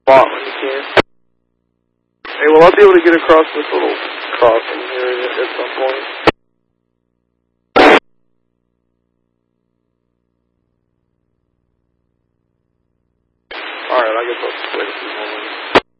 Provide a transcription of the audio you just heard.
spot when you can. Hey, will I be able to get across this little crossing here at some point? Alright, I guess I'll just wait a few moments.